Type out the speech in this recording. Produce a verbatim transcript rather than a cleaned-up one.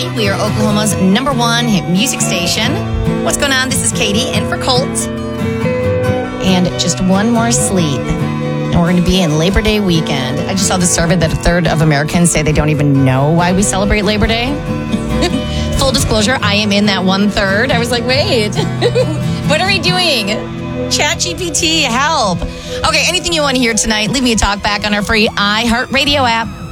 We are Oklahoma's number one hit music station. What's going on? This is Katie in for Colt. And just one more sleep. And we're going to be in Labor Day weekend. I just saw the survey that a third of Americans say they don't even know why we celebrate Labor Day. Full disclosure, I am in that one third. I was like, wait, what are we doing? ChatGPT, help. Okay, anything you want to hear tonight, leave me a talk back on our free iHeartRadio app.